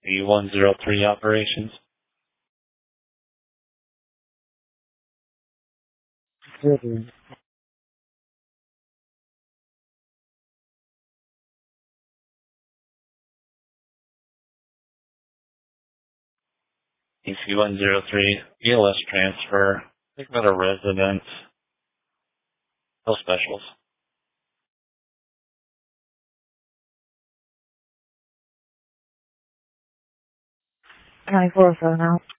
AC-103 operations. Good. AC-103, ELS transfer. Think about a resident. No specials. 94 phone out.